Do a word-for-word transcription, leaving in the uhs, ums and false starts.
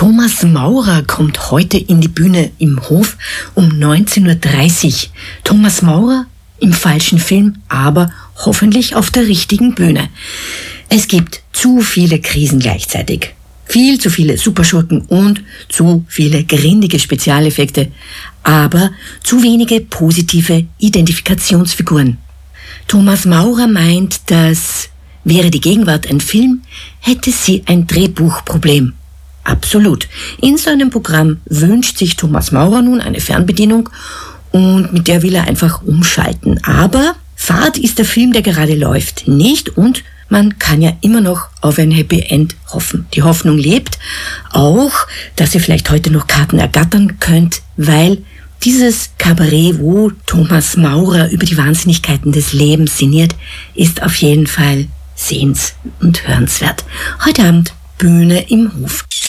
Thomas Maurer kommt heute in die Bühne im Hof um neunzehn Uhr dreißig. Thomas Maurer im falschen Film, aber hoffentlich auf der richtigen Bühne. Es gibt zu viele Krisen gleichzeitig. Viel zu viele Superschurken und zu viele grindige Spezialeffekte, aber zu wenige positive Identifikationsfiguren. Thomas Maurer meint, dass wäre die Gegenwart ein Film, hätte sie ein Drehbuchproblem. Absolut. In seinem Programm wünscht sich Thomas Maurer nun eine Fernbedienung und mit der will er einfach umschalten. Aber Fahrt ist der Film, der gerade läuft, nicht, und man kann ja immer noch auf ein Happy End hoffen. Die Hoffnung lebt auch, dass ihr vielleicht heute noch Karten ergattern könnt, weil dieses Kabarett, wo Thomas Maurer über die Wahnsinnigkeiten des Lebens sinniert, ist auf jeden Fall sehens- und hörenswert. Heute Abend Bühne im Hof.